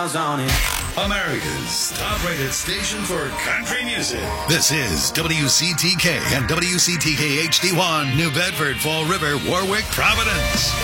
miles on it. America's top-rated station for country music. This is WCTK and WCTK HD1, New Bedford, Fall River, Warwick, Providence.